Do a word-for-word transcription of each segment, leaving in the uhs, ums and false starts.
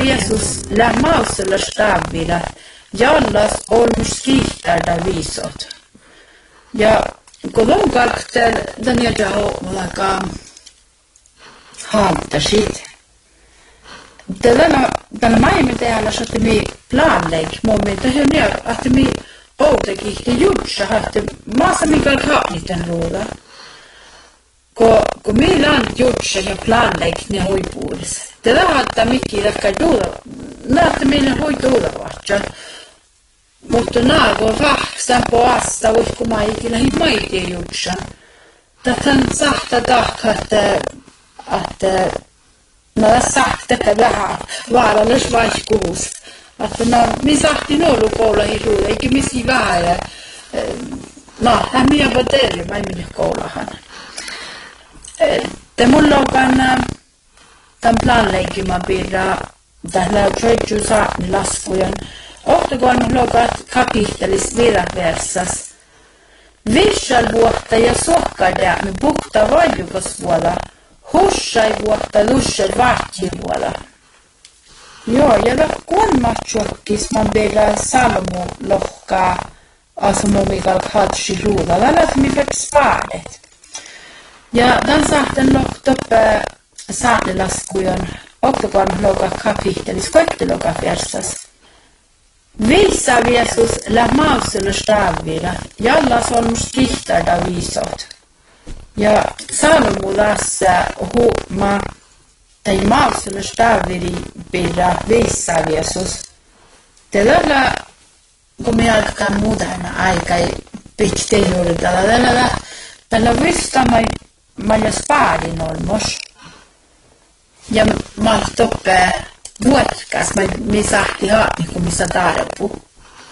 Jeesus lämmausella stavilla, jallas olmus kiihtärda viisot. Ja kun on kalktel, dan jag har haantasit. Tällä tällä maailman täällä saatti mi planlägg moment det hör att mi återgick jutsa att massa Mikael Kaapniten ruuda. Ko ko mi land jutsa ja planlägg ne hoipuudessa. Tällä hatta mikki läkkä duuda. Naatte meille hoituuda vaatsa. Mutta naago vahsan poasta usko maikilla hit maitie jutsa. Tätän sahta tahka että että no sahta että vähän vaarallis vaiskuus. Että no mi sahti nuolu koula hiruuda eikä misi vähän. No hän minä voi teille vai minne koulahan. Te mulla on kannan tämän planleikimaan piirraa. Tällä on tjöitju saatni laskujen. Ohtokolme lokat kapittelis viraversas. Vissal vuotta ja sohkadäämi bukta valjukosvuola. Hussai vuotta lussel vahtjivuola. Joo, ja da kuonmahtsuokkis man vielä salmu lohkaa asumu Mikael Katsi ruuda. Läläs mi fek spaadet. Ja dan sahten lohtoppe saatni laskujen. Ohtokolme lokat kapittelis koitteloka versas. Visa Jeesus lämmausella stavilla, jallas olmus kiihtärda viisot. Ja salmulassa huuma tai mausella stavilla visa Jeesus. Tällä kun me alkaa moderna aika pitkä juuri tällä tällä tällä vista mai mai spaadin olmos. Ja mahtoppe vuotkas, me sahti haatni, kun missä tarpu.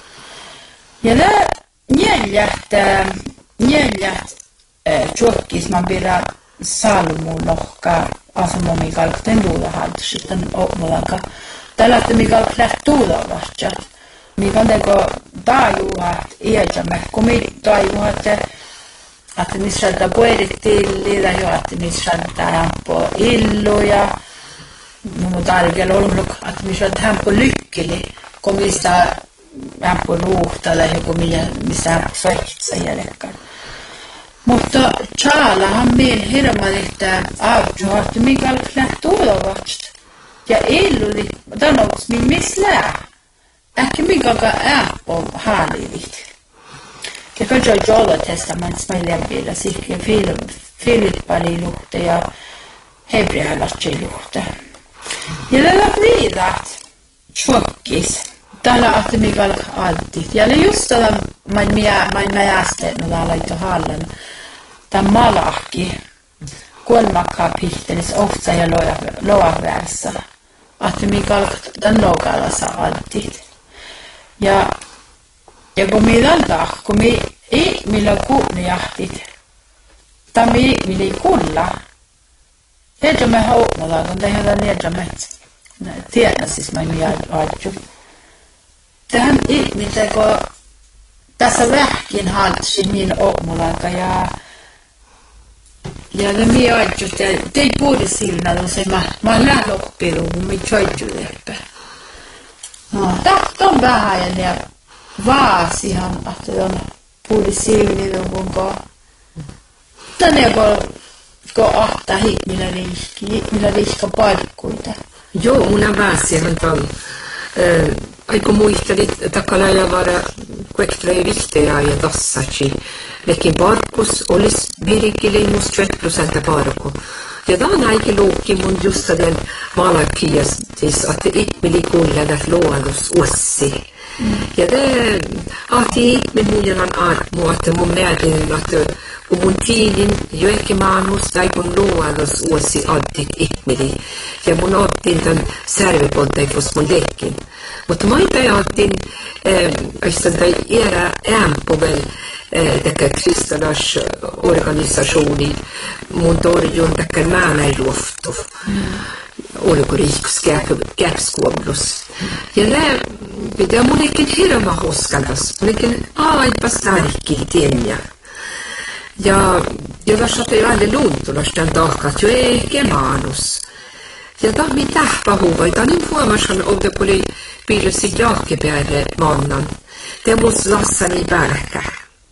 Ja nää neljät, neljät tjokkis man pidä salmulohka asuma Mikael ten luulahalta sitten omolaka. Tällä että Mikael lähti tuulavatsa. Mikael teko taajuhat iäjämme, kun me taajuhat, että missä sieltä puedittiin, ja että missä sieltä illuja. No tarkella ollut, että missä hän på lykkeli, kun missä hän på ruuhtalla, joku missä hän soitsa jälkeen. Mutta Charlahan meillä hirman, että auto, että Mikael lähti tulevaksi. Ja illuli, sanoks min missä ehkä Mikael ääppo haalivit. Ja kanssa jolla testaments meillä vielä sikki Filippali luhte ja hebrealaiset luhte. Ja tällä viidat tjokkis. Täällä ahti Mikael altit. Ja just tällä main mäjästeet, no täällä laitto hallen. Tämä malahki. Kolmakkapihtelis ohtsa ja loaversa. Ahti Mikael tämän logalla saa altit. Ja, ja kun meillä on taak, kun me ei millä kuunnjahtit. Tämä ei millä kuulla. Tiedätkö me haukmalla, kun tehdään tiedämme, tiedä siis mä en aatju. Tähän ihminen, kun tässä vähkin haltsi min ookmulaka ja ja ne mi aatju, te ei puhuta silmä, kun se mä, mä oon lähdö oppilu, kun mi tjoitju leppä. No, tahto on vähän ja vaasihan, että on puhuta silmä, kun tänne kun Ko ahta hit millä riiski, millä riiska paikkuita. Joo, mun on pääsiähän tal. Aiko muistelit takalailla vara kuektrei vihteja ja tassaci. Lekin parkus olis virikili mus tjugoett prosent parku. Ja tämän aika luokki mun just den malakiastis, että ihmili kuulevat luonnos ossi. Ja det ahti ihminen armu, että mun määrin, että kun mun tiilin joekin maailmus tai kun luonnos ossi addik ihmili. Ja mun ottin tämän särviponteifus mun lekin. Mutta mä ei ottin, että tai era ämpuvel, että kristalasorganisationit mun torjun takia määnä ei luoftu. Oliko riikus käpskuoblus. Ja det pitää mun ekin hirma hoskaltas. Mun ekin aipa starkki tienjä. Ja jag var satt i alla luntulas den dagen att jag är inte manus. Ja tahmi tähpahuva, ta niin huomasan olta poli piirresi jaakkepäärä mannan. Te mus lassani pärkä.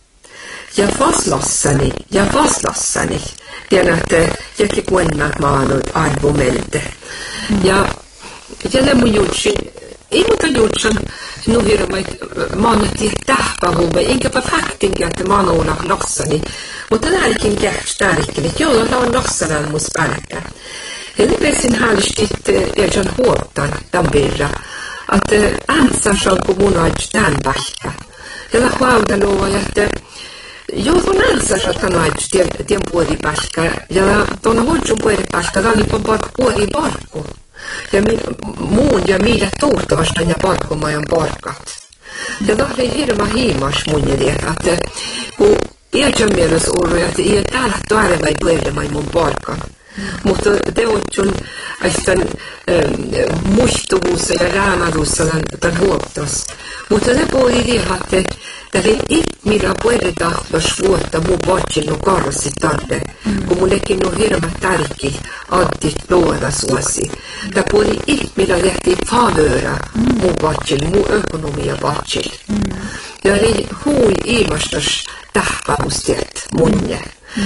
Ja fas lassani, ja fas lassani. Tiedän, että jäkki kuennat maanut arvomelte. Ja jälle mun jutsin, ei muuta jutsan, nu hirmait maanatti tähpahuva, enkäpä faktinkin, että maanoilla lassani. Mutta näinkin kähks tärkein, että jolla on lassanan mus pärkä. Ja nyt vesin häällistit Ejan huottan tämän birra, että äänsäs on kun mun aits tämän pähkä. Ja la huautelua, että joudun äänsäs on tämän aits tien puoli pähkä. Ja tuon huotsun puoli pähkä, tämä oli puoli parkku. Ja muun ja mitä tuurtavasta ja parkkumajan parkat. Ja tämä oli hirma hiimas mun edellä, että kun Ejan mielessä ollut, että ei täällä tarvitse puolimajan mun parkan. Mutta teotsun aistan äh, muistuvuussa ja raamadussa tämän huoltas. Mutta ne puoli lihat, että tälle ihmillä puolitahtos vuotta mun vaatsin karsi tarde, kun mun nekin on hirma tärkeä antti luoda suosi. Tämä puoli ihmillä lähti favöra mun vaatsin, mun ökonomia vaatsin. Ja niin hui ilmastas tähpävusteet munne.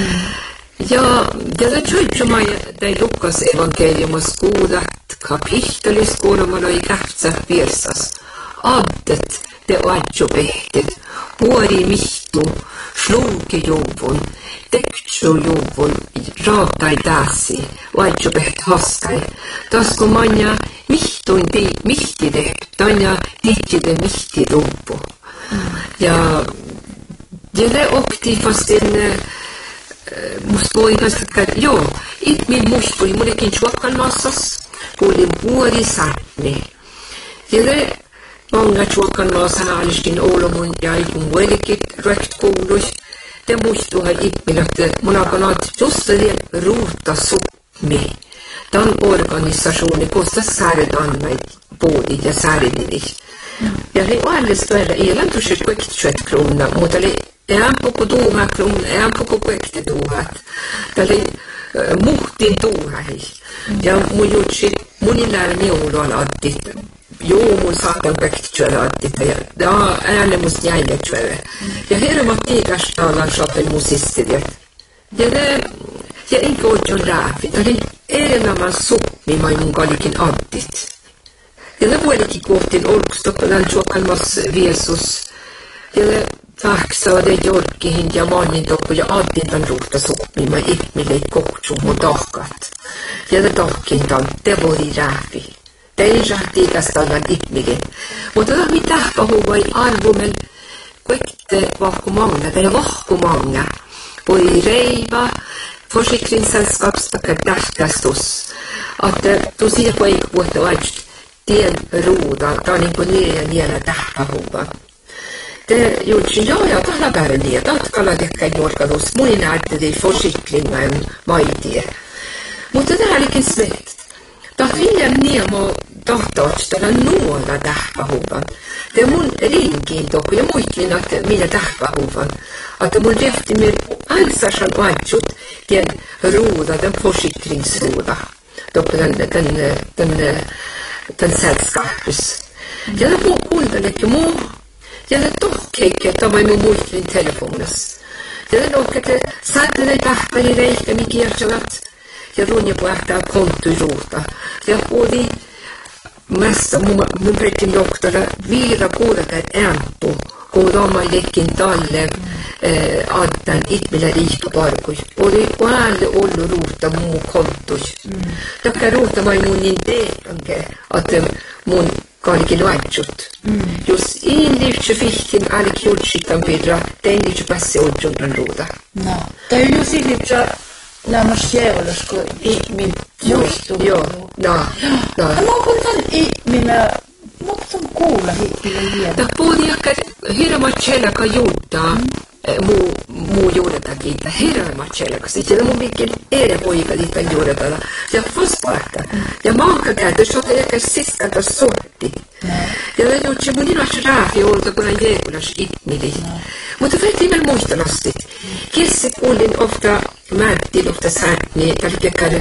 Ja, ja det tror man det Lukas evangeliumas kuudat kapittelis kuulemalla ei kähtsä viersas. Addet te adjobehtet, huori mihtu, slunkejuvun, tektsujuvun, raatai täsi, adjobeht hastai. Tasko manja mihtuin ti mihtide, tanja tihtide mihtiruppu. Ja, ja det okti fast en musta voi että joo, itmin muistui mullekin chuokkan massas, kuulin vuori sarni. Ja ne många chuokkan massan aliskin olomun ja ikun vuolikit rökt kuuluis. Te muistuhan itmin, että mun akanat just det ruuta supmi. Tämän organisationen kostar särdan mig både ja särdinis. Ja he alles välillä ei lämtuisi kuiktsuet krona, mutta oli Eän puku tuuha kruun, eän puku kuekte tuuhat. Tällä äh, muhtin tuuhahi. Ja mun jutsi, munin läällä neuluan attit. Joo, mun saatan kuekte tjöllä attit. Ja ääne musta jäille tjöllä. Ja hirmat tiikasta ollaan shoppen mun sisteriet. Ja ne, ja enkä oot on rääpi. Tällä elämän suppi mun kalikin attit. Ja ne vuolikin kohtin olkustoppalan suokalmas viesus. Ja ne Tahksaa det jorkkihin ja mannin tokko ja antin tämän ruuhta soppima ihmille kohtsu mun tahkat. Ja ne tahkin tämän te voi rääpi. Te ei rähti ikästään ihmille. Mutta tämä mitä pahuvai arvomel kuekte vahkumanga tai vahkumanga. Voi reiva forsikringssällskapstakar tähkästus. Että tosi voi vuotta vaist tien ruuda. Tämä on imponerande niellä tähpahuvaa. Det gjorde jag, jag talar bara det. Jag talar det kan jag hos mun ärte det försikringen maiti. Mutta det här liken svett. Då vill jag nemo tahtots tällä nuola tähpähuvan. Det mun ringin tokko ja muistin att mina tähpähuvan. Att mun rehti med ansarsan vaitsut den ruuda, den försikringsruuda. Tokko den den den den sällskapus. Ja det mun kuuntelekki muu. Ja det tohkeikki, että tämä minun muistelin telefonissa. Ja det nok, että saattelee pähpäni reihtä, mi kiertsävät. Ja runja puhtaa konttuiruuta. Ja oli mässä mun, mun reitin doktora viira kuulekat äänpu, kun oma lekin talle äh, addan itmillä riihtoparkui. Oli päälle ollut ruuta mun konttuis. Mm. Takka ruuta mai mun niin teetanke, että mun Kalikin vaitsut. Mm. Jos in liivtse fihtin alik jultsitan pidra, tein liivtse passi odjundan ruuda. No, tai on just liivtse lämmas jävlas, kun ihmin muistuu. Joo, no, no. Ja mä oon tämän ihminä, mä oon kuulla ihminä vielä. Tämä puhutin ehkä hirma tjelaka juuttaa. Muu, muu juuretakin, hirveän tjelkas. Sitten mun mikkin eri poika liittyen juuretalla. Ja fosfaata. Ja maankakäytös on ehkä siskanta sortti. Ja tämä juutsi mun inas raafi olta, kun hän jeekulas ihmili. Mutta väitin vielä muistanasti. Kiesi kuulin ofta määtti luhtas härni, tälkekär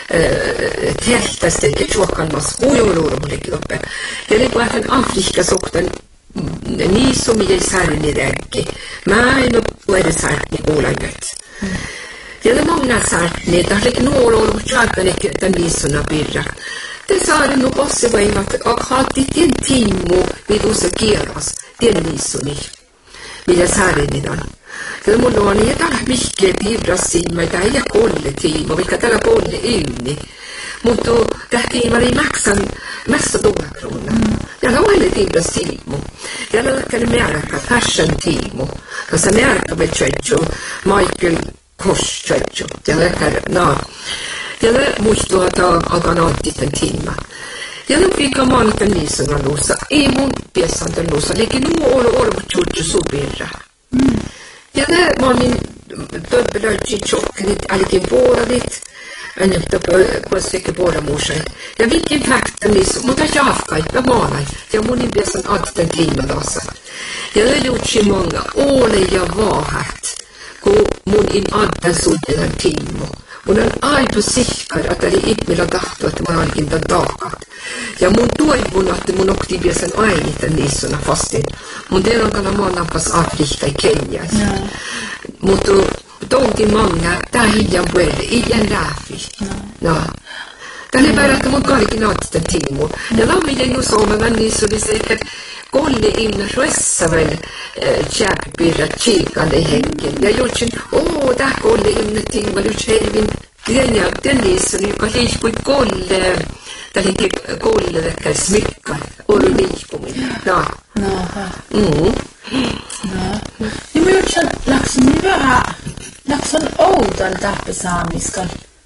tältästä eikä chuokalmas ujouluurumulikin loppe. Ja ne puhutaan Afrikka soktan niin sumia särni räkki. Mä en ole puhuta särni kuulangat. Ja ne många särni, tälkekär nuoluulu tjaakan eikä tämän niissuna pirra. Det saari nu posse vaivat, och hatti tien tiimu vidussa kierros, tien niissuni. Mitä särni on. Ja mulla on jätä mihkeä piirrassiin, että ei kolle tiimo, mikä tällä kolle yhni. Mutta tähtiin oli maksan massa tullakruuna. Ja no oli piirrassiimu. Ja no oli määräkkä fashion tiimo. Koska määräkkä me tjötju, Michael Kors tjötju. Ja no, ja no muistuu, että on otti tämän tiimaa. Ja no pika maanata niissä on luussa. Ei mun piessan tämän luussa. Liikin nuo olo orvo tjötju subirra. Ja det var min dubbelöjtjit tjocknit, allikin puolit, en jag på stycke båda morsan. Ja vilken fakten niissä, mutta jahkai, ja maalai, ja mun impiässä adten kliimalossa. Ja det gjortsi många, ole ja vahat, kun mun in adten suunnilleen tiimo. Mun on aivan sihkar, että oli ihmillä tahto, että mä olikin tämän taakat. Ja mun toivon, että mun aktiivisen ainiten niissuna fastin. Mun teillä on tällä maanampas Afrikka ja Kenya. Mutta tonkin många, tää hiljan puolelle, igen läpi. No. Tällä päivänä, että mun kaikki naatisten tiimu. Ja lammiden jo suomavan niissä oli se, että kolle inna rössä väl tjärpirra kikande henken. Ja jutsin, åh, tää kolle inna tiimu, just helvin. Ja den niissä, joka liikkui kolle, tällaikin kolle väkkää smykka, oli liikkuminen. No. No. Mm. No. Niin mä jutsin, läksin vähän, läksin outon täppisaamiskan.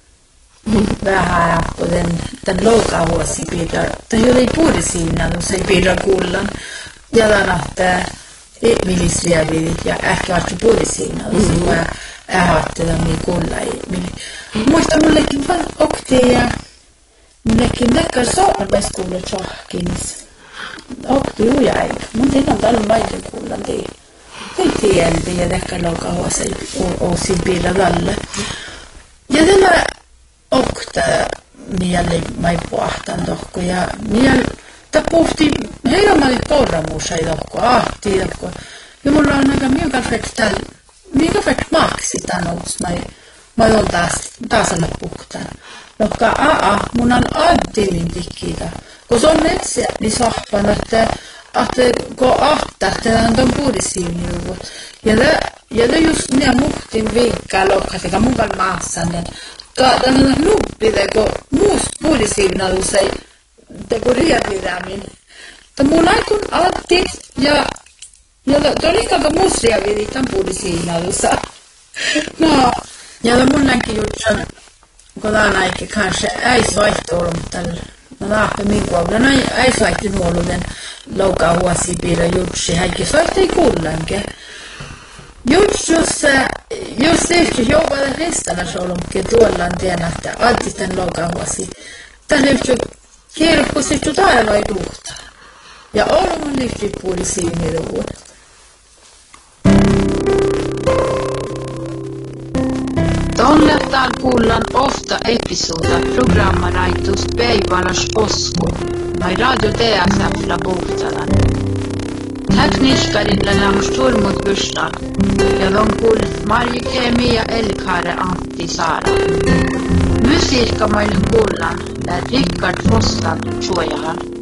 Vähän kuten tämän loukavuosi pidä. Tämä oli puoli siinä, kun se pidä kullan. Ja tämän, että milisriävidit ja ehkä varsin puoli siinä, kun se ähättelä niin kulla. Muista mullekin vaan okti ja mullekin näkään soorves kuulla tjohkinis. Okti ujäik. Mun tiedän tällä maiden kullan tii. Ei tiedä ja näkään loukavuosi osi pidä tälle. Ja tämä okta mieli mai puhtaan tohko ja mieli ta puhti heilamali korramuussa ei tohko ahti tohko ja mulla on aika mikä fekt täällä mikä fekt maksi tän outs mai mai on taas taas aina puhtaan tohka aa mun on addimin tikkitä kun se on metsiä niin sahpan että että kun ahtaa että on ton puhdisiin juuvut ja det ja det just när muhtin viikkaa lokkatika mukaan maassan Tämä on nuppi, kun muust puolisignaaluus ei teko riepidämin. Tämä on aikun atti ja todella muussia viditän puolisignaaluussa. No, ja mun näkin jutsan, kun tämä on aika kanske äisvaihtoulu, mutta no lähtee minun kohdalla. No äisvaihti muoluden loukaa huosi piirä jutsi, häikki vaihti ei kuullanke. Just jos jos tehty joukkoa restana solomke tuollaan tiedä, että altisten loukahuosi. Tänne yhtö kierrokkosi täällä vai tuhta. Ja olemme lyhti puoli siiniluvun. Tonnetaan kuullaan ofta episoda programmaraitus Päivalas Osku vai Radio D S F-la Puhtalan. Tekniskkarilla on Turmut Gustaf ja lonkul Marjukemi ja Elkare Antti Saara. Musiikka maille kuullaan, Rickard Fossan suojahan.